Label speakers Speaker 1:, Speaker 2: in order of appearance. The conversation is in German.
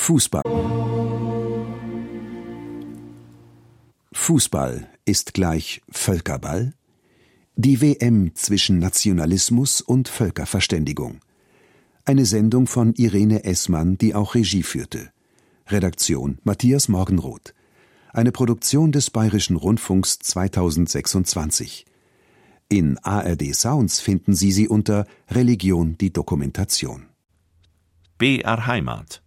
Speaker 1: Fußball. Fußball ist gleich Völkerball? Die WM zwischen Nationalismus und Völkerverständigung. Eine Sendung von Irene Essmann, die auch Regie führte. Redaktion Matthias Morgenroth. Eine Produktion des Bayerischen Rundfunks 2026. In ARD Sounds finden Sie sie unter Religion die Dokumentation.
Speaker 2: BR Heimat